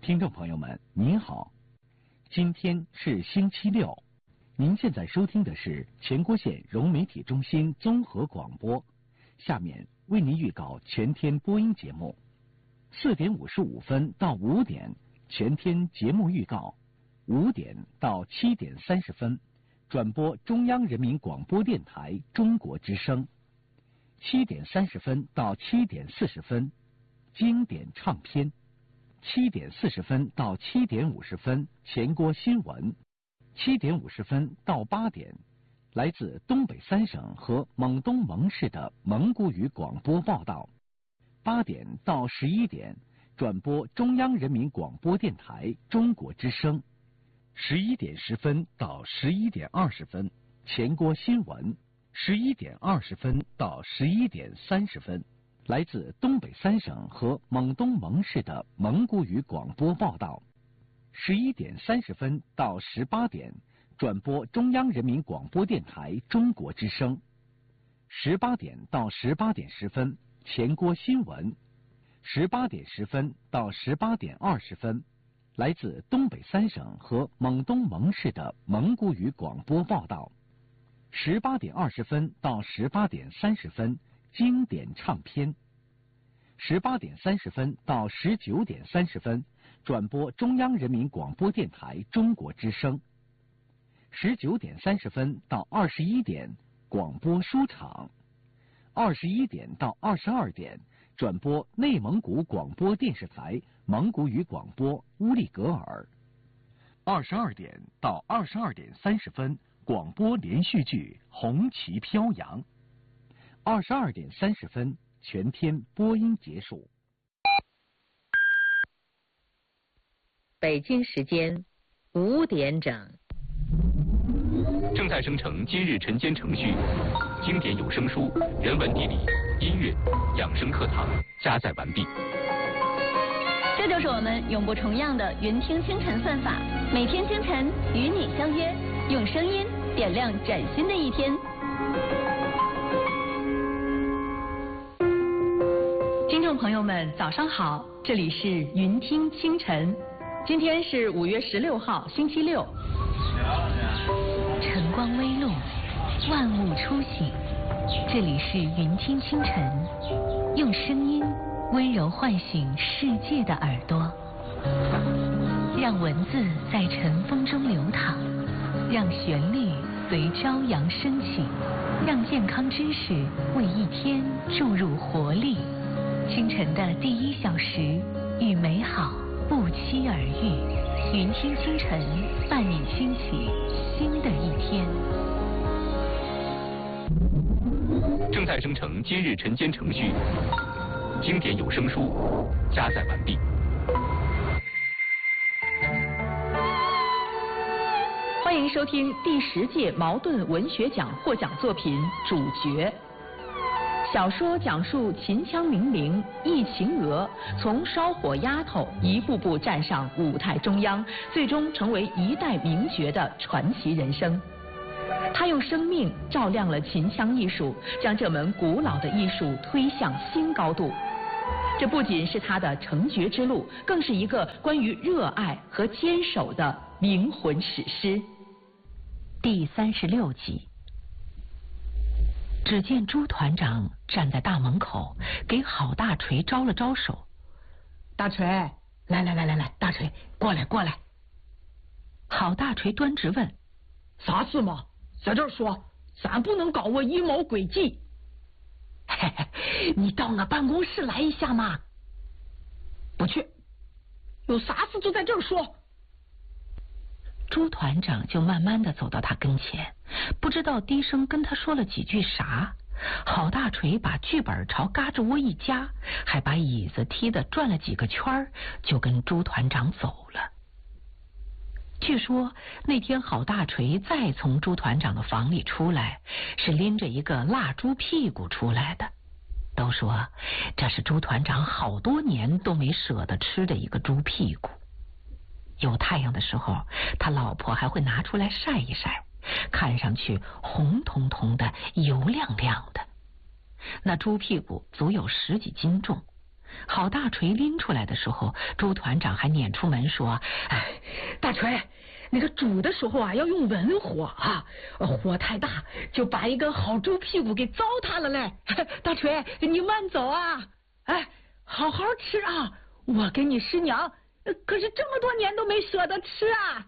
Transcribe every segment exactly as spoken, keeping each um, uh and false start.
听众朋友们，您好，今天是星期六，您现在收听的是全国县融媒体中心综合广播。下面为您预告全天播音节目：四点五十五分到五点全天节目预告，五点到七点三十分转播中央人民广播电台中国之声，七点三十分到七点四十分经典唱片。七点四十分到七点五十分全国新闻，七点五十分到八点，来自东北三省和蒙东蒙市的蒙古语广播报道。八点到十一点，转播中央人民广播电台中国之声。十一点十分到十一点二十分全国新闻，十一点二十分到十一点三十分。来自东北三省和蒙东蒙市的蒙古语广播报道。十一点三十分到十八点，转播中央人民广播电台中国之声。十八点到十八点十分全国新闻。十八点十分到十八点二十分，来自东北三省和蒙东蒙市的蒙古语广播报道。十八点二十分到十八点三十分经典唱片。十八点三十分到十九点三十分转播中央人民广播电台中国之声。十九点三十分到二十一点广播书场。二十一点到二十二点转播内蒙古广播电视台蒙古语广播乌力格尔。二十二点到二十二点三十分广播连续剧红旗飘扬。二十二点三十分全天播音结束。 北京时间五点整。 正在生成今日晨间程序，经典有声书、人文地理、音乐、养生课堂加载完毕。 这就是我们永不重样的云听清晨算法，每天清晨与你相约，用声音点亮崭新的一天。听众朋友们，早上好，这里是云听清晨，今天是五月十六号，星期六。晨光微露，万物初醒，这里是云听清晨，用声音温柔唤醒世界的耳朵，让文字在晨风中流淌，让旋律随朝阳升起，让健康知识为一天注入活力。清晨的第一小时，与美好不期而遇。云听清晨，伴你兴起新的一天。 正在生成今日晨间程序，经典有声书加载完毕。 欢迎收听第十届茅盾文学奖获奖作品《主角》。小说讲述秦腔名伶易秦娥从烧火丫头一步步站上舞台中央，最终成为一代名角的传奇人生。她用生命照亮了秦腔艺术，将这门古老的艺术推向新高度。这不仅是她的成角之路，更是一个关于热爱和坚守的灵魂史诗。 第三十六集。只见朱团长站在大门口，给郝大锤招了招手。 大锤，来来来来来，大锤，过来过来。 郝大锤端直问： 啥事嘛？在这儿说，咱不能搞我阴谋诡计。嘿嘿，你到我办公室来一下嘛。不去，有啥事就在这儿说。 朱团长就慢慢的走到他跟前，不知道低声跟他说了几句啥。郝大锤把剧本朝嘎吱窝一夹，还把椅子踢得转了几个圈，就跟朱团长走了。据说那天郝大锤再从朱团长的房里出来，是拎着一个腊猪屁股出来的。都说这是朱团长好多年都没舍得吃的一个猪屁股。有太阳的时候，他老婆还会拿出来晒一晒，看上去红彤彤的，油亮亮的。那猪屁股足有十几斤重， 郝大锤拎出来的时候，朱团长还撵出门说：“ 哎，大锤，那个煮的时候啊，要用文火啊，火太大就把一个好猪屁股给糟蹋了嘞。大锤，你慢走啊，哎，好好吃啊，我跟你师娘可是这么多年都没舍得吃啊。”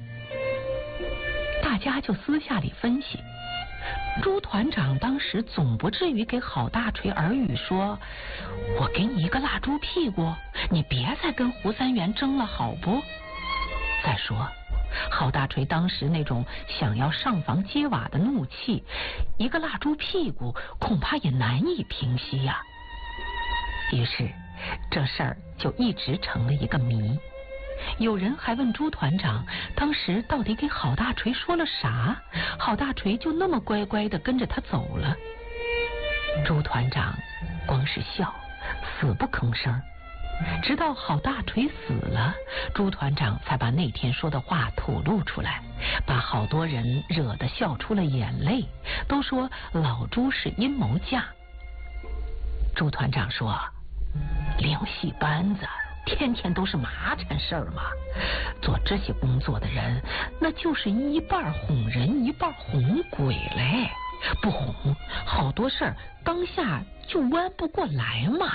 大家就私下里分析，朱团长当时总不至于给郝大锤耳语说：“我给你一个蜡猪屁股，你别再跟胡三元争了，好不？”再说，郝大锤当时那种想要上房揭瓦的怒气，一个蜡猪屁股恐怕也难以平息呀。于是，这事儿就一直成了一个谜。有人还问朱团长，当时到底给郝大锤说了啥？郝大锤就那么乖乖的跟着他走了。朱团长光是笑，死不吭声。直到郝大锤死了，朱团长才把那天说的话吐露出来，把好多人惹得笑出了眼泪，都说老朱是阴谋家。朱团长说：“灵戏班子天天都是麻烦事儿嘛，做这些工作的人，那就是一半哄人，一半哄鬼嘞。不哄，好多事儿当下就弯不过来嘛。”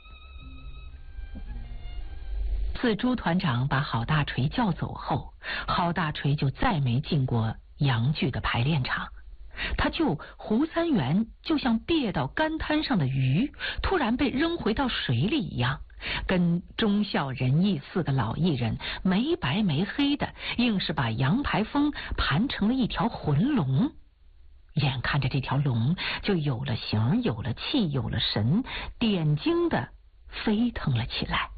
自朱团长把郝大锤叫走后，郝大锤就再没进过洋剧的排练场。他舅胡三元就像别到干滩上的鱼，突然被扔回到水里一样，跟忠孝仁义四个老艺人没白没黑的，硬是把杨排风盘成了一条浑龙。眼看着这条龙就有了形，有了气，有了神，点睛的飞腾了起来。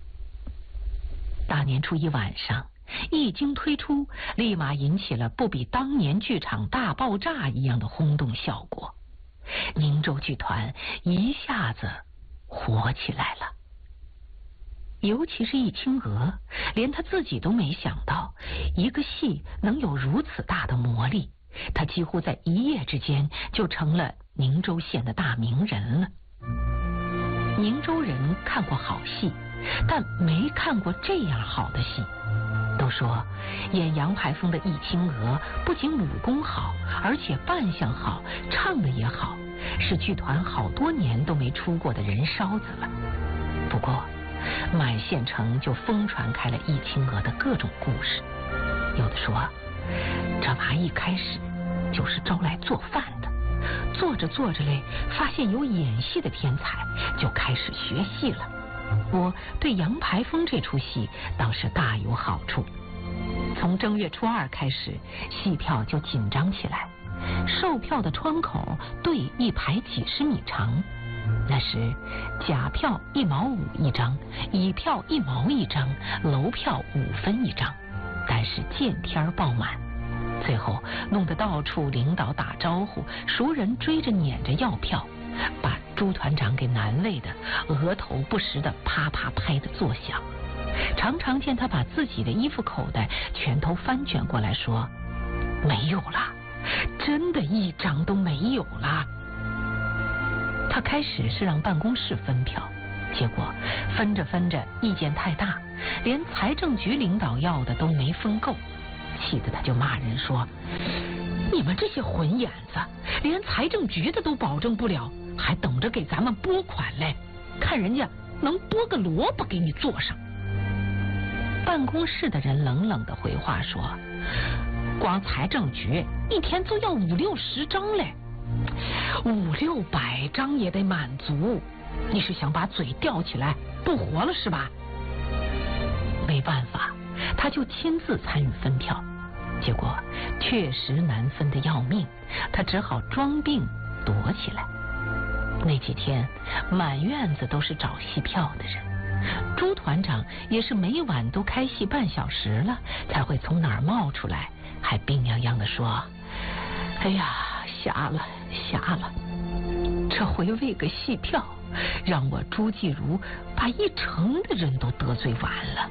大年初一晚上，一经推出，立马引起了不比当年剧场大爆炸一样的轰动效果。宁州剧团一下子火起来了。尤其是易清娥，连他自己都没想到，一个戏能有如此大的魔力。他几乎在一夜之间就成了宁州县的大名人了。宁州人看过好戏，但没看过这样好的戏。都说演杨排风的易清娥不仅武功好，而且扮相好，唱的也好，是剧团好多年都没出过的人烧子了。不过满县城就疯传开了易清娥的各种故事。有的说这娃一开始就是招来做饭的，做着做着嘞，发现有演戏的天才，就开始学戏了。我对杨排风这出戏倒是大有好处。从正月初二开始，戏票就紧张起来，售票的窗口对一排几十米长。那时假票一毛五一张，乙票一毛一张，楼票五分一张，但是见天爆满。最后弄得到处领导打招呼，熟人追着撵着要票，把朱团长给难为的额头不时的啪啪拍的作响。常常见他把自己的衣服口袋全都翻卷过来说：“没有了，真的一张都没有了。”他开始是让办公室分票，结果分着分着意见太大，连财政局领导要的都没分够，气得他就骂人说：“你们这些混眼子，连财政局的都保证不了，还等着给咱们拨款嘞？看人家能拨个萝卜给你做上。”办公室的人冷冷的回话说：“光财政局一天就要五六十张嘞，五六百张也得满足。你是想把嘴吊起来不活了是吧？”没办法，他就亲自参与分票，结果确实难分得要命，他只好装病躲起来。那几天满院子都是找戏票的人，朱团长也是每晚都开戏半小时了才会从哪儿冒出来，还病殃殃地说：“哎呀，瞎了瞎了，这回为个戏票，让我朱继如把一城的人都得罪完了。”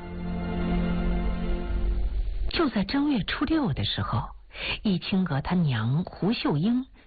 就在正月初六的时候，易清娥她娘胡秀英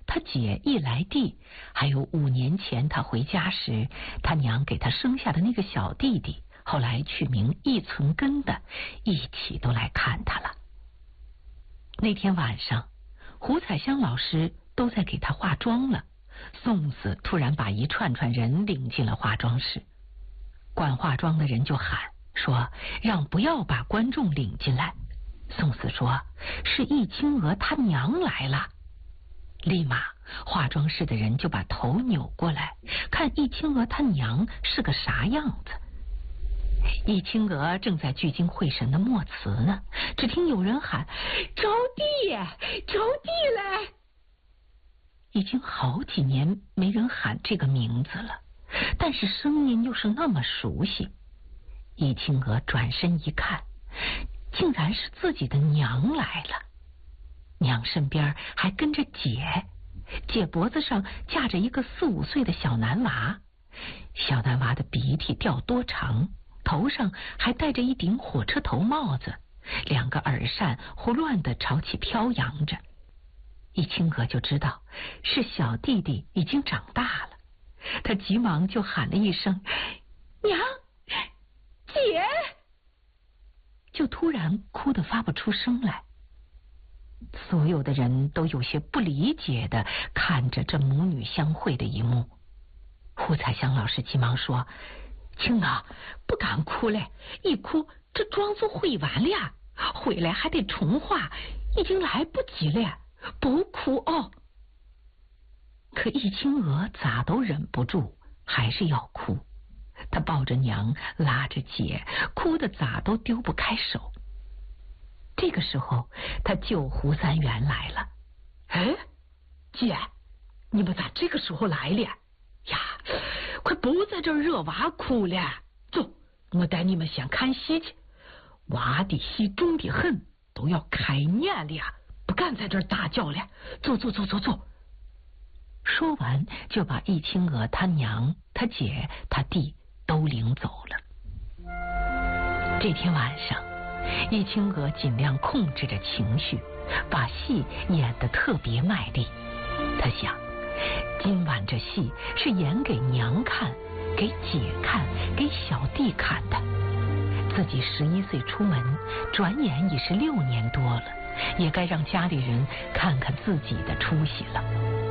他姐一来弟，还有五年前他回家时，他娘给他生下的那个小弟弟，后来取名易存根的，一起都来看他了。那天晚上，胡彩香老师都在给他化妆了，宋子突然把一串串人领进了化妆室，管化妆的人就喊说让不要把观众领进来。宋子说是易清娥她娘来了，立马化妆室的人就把头扭过来看易清娥她娘是个啥样子。易清娥正在聚精会神的默词呢，只听有人喊招娣，招娣来。已经好几年没人喊这个名字了，但是声音又是那么熟悉。易清娥转身一看，竟然是自己的娘来了。娘身边还跟着姐，姐脖子上架着一个四五岁的小男娃，小男娃的鼻涕掉多长，头上还戴着一顶火车头帽子，两个耳扇胡乱地朝起飘扬着。易清娥就知道是小弟弟已经长大了，他急忙就喊了一声娘，姐，就突然哭得发不出声来。所有的人都有些不理解的看着这母女相会的一幕。胡彩香老师急忙说，青娥不敢哭嘞，一哭这妆就绘完了，回来还得重画，已经来不及了，不哭哦。可易清娥咋都忍不住，还是要哭。她抱着娘，拉着姐，哭得咋都丢不开手。这个时候，她舅胡三元来了。哎，姐，你们咋这个时候来了呀？快不在这儿惹娃哭了，走，我带你们先看戏去。娃的戏重的很，都要开演了，不敢在这儿大叫了。走走走走走。说完，就把易清娥她娘、她姐、她弟都领走了。这天晚上，易清娥尽量控制着情绪，把戏演得特别卖力。她想，今晚这戏是演给娘看，给姐看，给小弟看的。自己十一岁出门，转眼已是六年多了，也该让家里人看看自己的出息了。